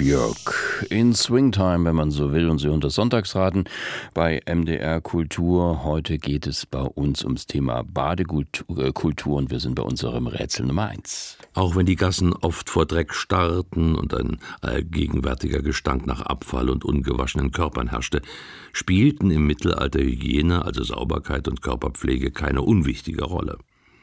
Björk in Swingtime, wenn man so will, und Sie unter Sonntagsraten bei MDR Kultur. Heute geht es bei uns ums Thema Badekultur und wir sind bei unserem Rätsel Nummer 1. Auch wenn die Gassen oft vor Dreck starrten und ein allgegenwärtiger Gestank nach Abfall und ungewaschenen Körpern herrschte, spielten im Mittelalter Hygiene, also Sauberkeit und Körperpflege, keine unwichtige Rolle.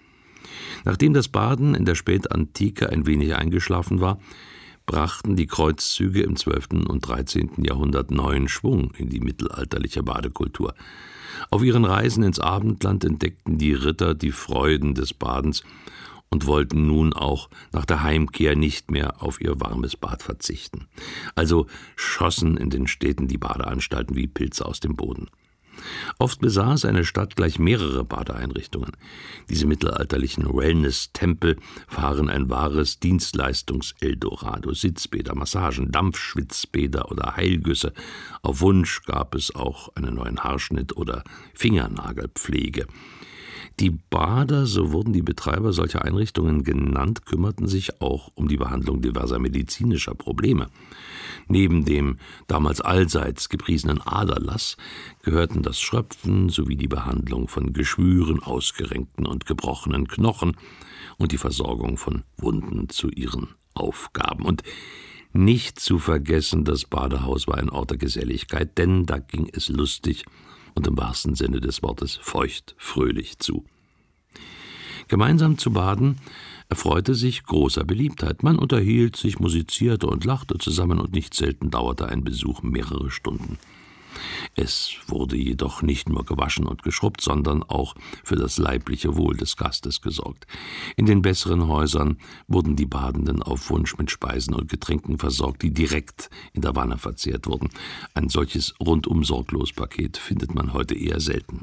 Nachdem das Baden in der Spätantike ein wenig eingeschlafen war, brachten die Kreuzzüge im 12. und 13. Jahrhundert neuen Schwung in die mittelalterliche Badekultur. Auf ihren Reisen ins Abendland entdeckten die Ritter die Freuden des Badens und wollten nun auch nach der Heimkehr nicht mehr auf ihr warmes Bad verzichten. Also schossen in den Städten die Badeanstalten wie Pilze aus dem Boden. Oft besaß eine Stadt gleich mehrere Badeeinrichtungen. Diese mittelalterlichen Wellness-Tempel waren ein wahres Dienstleistungs-Eldorado. Sitzbäder, Massagen, Dampfschwitzbäder oder Heilgüsse. Auf Wunsch gab es auch einen neuen Haarschnitt oder Fingernagelpflege. Die Bader, so wurden die Betreiber solcher Einrichtungen genannt, kümmerten sich auch um die Behandlung diverser medizinischer Probleme. Neben dem damals allseits gepriesenen Aderlass gehörten das Schröpfen sowie die Behandlung von Geschwüren, ausgerenkten und gebrochenen Knochen und die Versorgung von Wunden zu ihren Aufgaben. Und nicht zu vergessen, das Badehaus war ein Ort der Geselligkeit, denn da ging es lustig und im wahrsten Sinne des Wortes feucht, fröhlich zu. Gemeinsam zu baden erfreute sich großer Beliebtheit. Man unterhielt sich, musizierte und lachte zusammen und nicht selten dauerte ein Besuch mehrere Stunden. Es wurde jedoch nicht nur gewaschen und geschrubbt, sondern auch für das leibliche Wohl des Gastes gesorgt. In den besseren Häusern wurden die Badenden auf Wunsch mit Speisen und Getränken versorgt, die direkt in der Wanne verzehrt wurden. Ein solches Rundum-Sorglos-Paket findet man heute eher selten.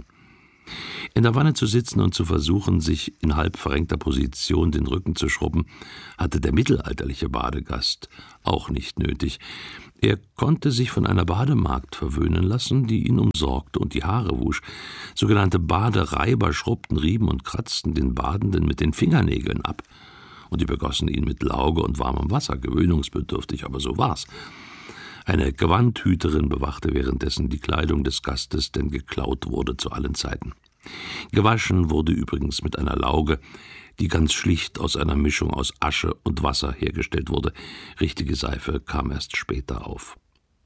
In der Wanne zu sitzen und zu versuchen, sich in halb verrenkter Position den Rücken zu schrubben, hatte der mittelalterliche Badegast auch nicht nötig. Er konnte sich von einer Bademagd verwöhnen lassen, die ihn umsorgte und die Haare wusch. Sogenannte Badereiber schrubbten, rieben und kratzten den Badenden mit den Fingernägeln ab. Und die begossen ihn mit Lauge und warmem Wasser, gewöhnungsbedürftig, aber so war's. Eine Gewandhüterin bewachte währenddessen die Kleidung des Gastes, denn geklaut wurde zu allen Zeiten. Gewaschen wurde übrigens mit einer Lauge, die ganz schlicht aus einer Mischung aus Asche und Wasser hergestellt wurde. Richtige Seife kam erst später auf.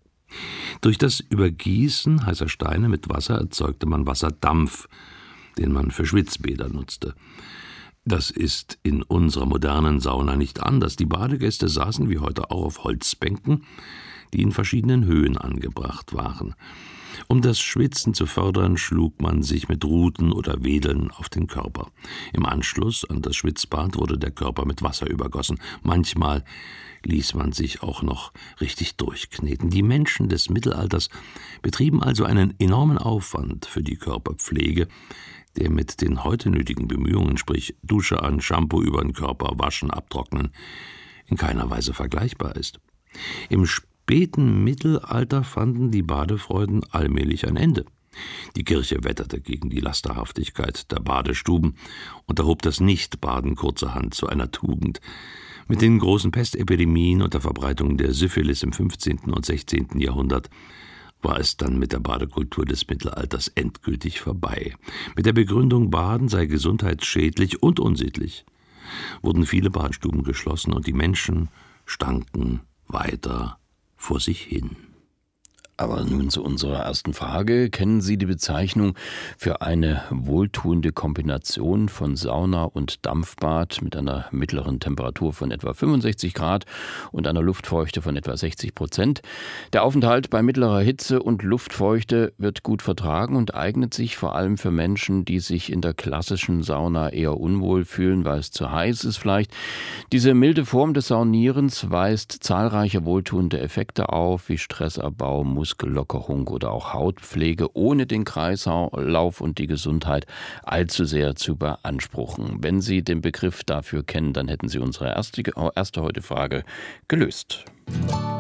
Durch das Übergießen heißer Steine mit Wasser erzeugte man Wasserdampf, den man für Schwitzbäder nutzte. Das ist in unserer modernen Sauna nicht anders. Die Badegäste saßen wie heute auch auf Holzbänken, die in verschiedenen Höhen angebracht waren. Um das Schwitzen zu fördern, schlug man sich mit Ruten oder Wedeln auf den Körper. Im Anschluss an das Schwitzbad wurde der Körper mit Wasser übergossen. Manchmal ließ man sich auch noch richtig durchkneten. Die Menschen des Mittelalters betrieben also einen enormen Aufwand für die Körperpflege, der mit den heute nötigen Bemühungen, sprich Dusche an, Shampoo über den Körper, Waschen, Abtrocknen, in keiner Weise vergleichbar ist. Im späten Mittelalter fanden die Badefreuden allmählich ein Ende. Die Kirche wetterte gegen die Lasterhaftigkeit der Badestuben und erhob das Nichtbaden kurzerhand zu einer Tugend. Mit den großen Pestepidemien und der Verbreitung der Syphilis im 15. und 16. Jahrhundert war es dann mit der Badekultur des Mittelalters endgültig vorbei. Mit der Begründung, Baden sei gesundheitsschädlich und unsittlich, wurden viele Badstuben geschlossen und die Menschen stanken weiter vor sich hin. Aber nun zu unserer ersten Frage. Kennen Sie die Bezeichnung für eine wohltuende Kombination von Sauna und Dampfbad mit einer mittleren Temperatur von etwa 65 Grad und einer Luftfeuchte von etwa 60%? Der Aufenthalt bei mittlerer Hitze und Luftfeuchte wird gut vertragen und eignet sich vor allem für Menschen, die sich in der klassischen Sauna eher unwohl fühlen, weil es zu heiß ist vielleicht. Diese milde Form des Saunierens weist zahlreiche wohltuende Effekte auf, wie Stressabbau, Muskellockerung oder auch Hautpflege, ohne den Kreislauf und die Gesundheit allzu sehr zu beanspruchen. Wenn Sie den Begriff dafür kennen, dann hätten Sie unsere erste heute Frage gelöst.